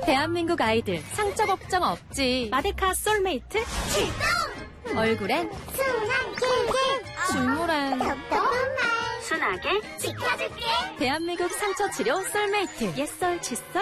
대한민국 아이들 상처 걱정 없지. 마데카 솔메이트 출동! 얼굴엔 순한 캔캔 줄무란 톡톡한 말 순하게 지켜줄게. 대한민국 상처 치료 솔메이트 옛설 칫솔